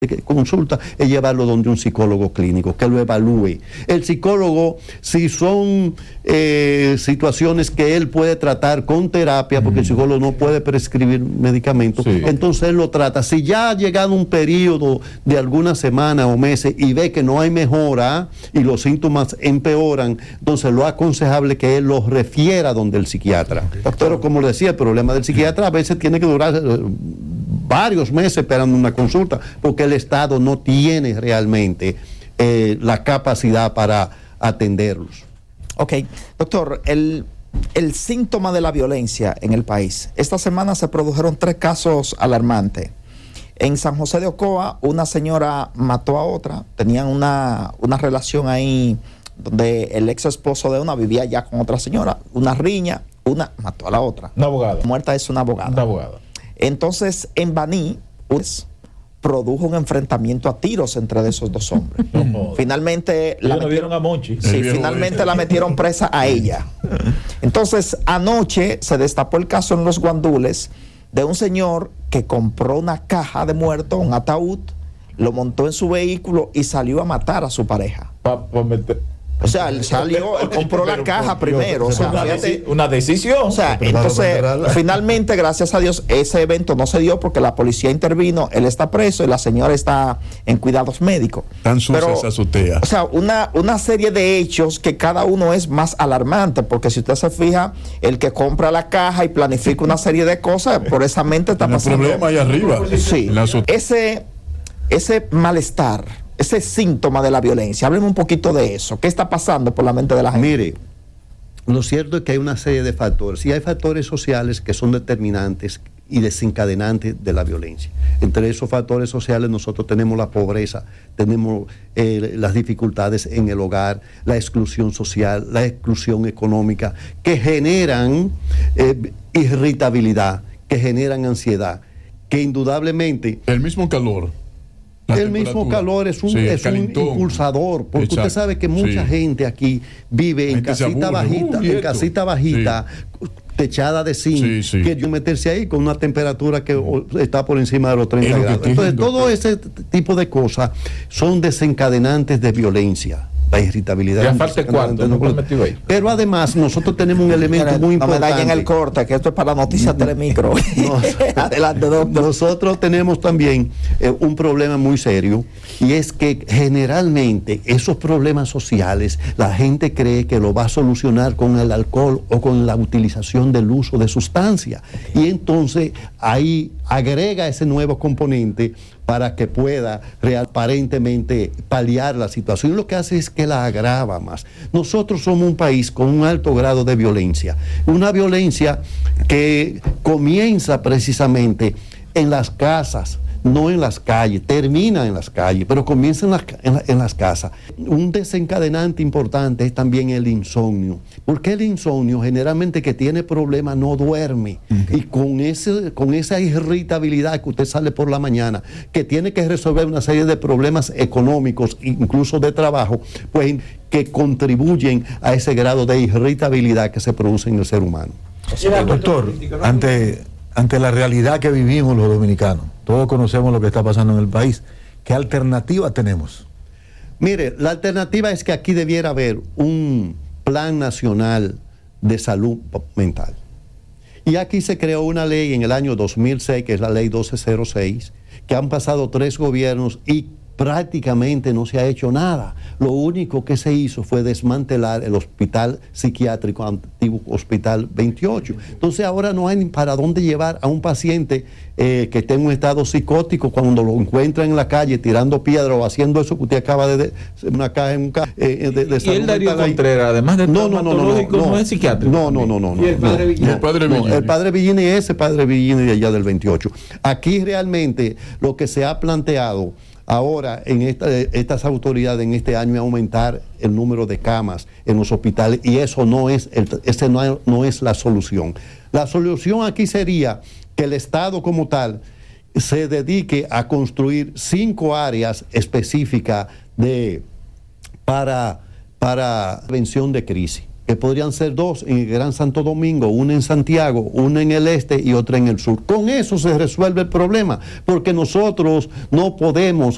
consulta es llevarlo donde un psicólogo clínico que lo evalúe. El psicólogo, si son situaciones que él puede tratar con terapia, porque el psicólogo no puede prescribir medicamentos, entonces él lo trata. Si ya ha llegado un periodo de algunas semanas o meses y ve que no hay mejora y los síntomas empeoran, entonces lo aconsejable que él los refiera donde el psiquiatra. Pero como le decía, el problema del psiquiatra a veces tiene que durar varios meses esperando una consulta, porque el Estado no tiene realmente la capacidad para atenderlos. Ok, doctor, el síntoma de la violencia en el país. Esta semana se produjeron 3 casos alarmantes. En San José de Ocoa, una señora mató a otra, tenían una relación ahí donde el ex esposo de una vivía ya con otra señora, una riña, una mató a la otra. Una abogada. Muerta es una abogada. Una abogada. Entonces, en Baní, produjo un enfrentamiento a tiros entre esos 2 hombres. Finalmente la metieron a Monchi. Sí, finalmente la metieron presa a ella. Entonces, anoche se destapó el caso en Los Guandules de un señor que compró una caja de muertos, un ataúd, lo montó en su vehículo y salió a matar a su pareja. O sea, él salió, él compró la caja primero. O sea, una decisión. O sea, entonces, finalmente, gracias a Dios, ese evento no se dio porque la policía intervino, él está preso y la señora está en cuidados médicos. Tan sucia esa azotea. O sea, una serie de hechos que cada uno es más alarmante, porque si usted se fija, el que compra la caja y planifica una serie de cosas, por esa mente está pasando. El problema ahí arriba. Sí, ese malestar, ese síntoma de la violencia. Hábleme un poquito de eso. ¿Qué está pasando por la mente de la gente? Mire, lo cierto es que hay una serie de factores. Y hay factores sociales que son determinantes y desencadenantes de la violencia. Entre esos factores sociales nosotros tenemos la pobreza, tenemos las dificultades en el hogar, la exclusión social, la exclusión económica, que generan irritabilidad, que generan ansiedad, que indudablemente... El mismo calor. El mismo calor es un impulsador, porque usted sabe que mucha gente aquí vive en casita bajita, techada de zinc, que yo meterse ahí con una temperatura que está por encima de los 30 grados. Entonces, todo ese tipo de cosas son desencadenantes de violencia. La irritabilidad. Ya falta el cuarto, pero además nosotros tenemos un elemento muy importante. No me dañen el corte, que esto es para Noticias Telemicro. Adelante, doctor. Nosotros tenemos también un problema muy serio, y es que generalmente esos problemas sociales la gente cree que lo va a solucionar con el alcohol o con la utilización del uso de sustancias, y entonces ahí agrega ese nuevo componente para que pueda aparentemente paliar la situación. Lo que hace es que la agrava más. Nosotros somos un país con un alto grado de violencia, una violencia que comienza precisamente en las casas, no en las calles, termina en las calles, pero comienza en las casas. Un desencadenante importante es también el insomnio, porque el insomnio generalmente que tiene problemas no duerme, y con esa irritabilidad que usted sale por la mañana, que tiene que resolver una serie de problemas económicos, incluso de trabajo, pues que contribuyen a ese grado de irritabilidad que se produce en el ser humano. Doctor, ante la realidad que vivimos los dominicanos, todos conocemos lo que está pasando en el país, ¿qué alternativa tenemos? Mire, la alternativa es que aquí debiera haber un plan nacional de salud mental. Y aquí se creó una ley en el año 2006, que es la ley 1206, que han pasado 3 gobiernos y prácticamente no se ha hecho nada. Lo único que se hizo fue desmantelar el hospital psiquiátrico, antiguo Hospital 28. Entonces ahora no hay ni para dónde llevar a un paciente que esté en un estado psicótico cuando lo encuentran en la calle tirando piedra o haciendo eso que usted acaba de una caja en un de ¿Y el Darío Contreras, además de traumatológico, no es psiquiátrico? No. ¿Y el padre Villini? El padre Villini es el padre Villini de allá del 28. Aquí realmente lo que se ha planteado ahora en estas autoridades en este año es aumentar el número de camas en los hospitales, y eso no es la solución. La solución aquí sería que el Estado como tal se dedique a construir 5 áreas específicas para prevención de crisis, que podrían ser 2 en el Gran Santo Domingo, una en Santiago, una en el este y otra en el sur. Con eso se resuelve el problema, porque nosotros no podemos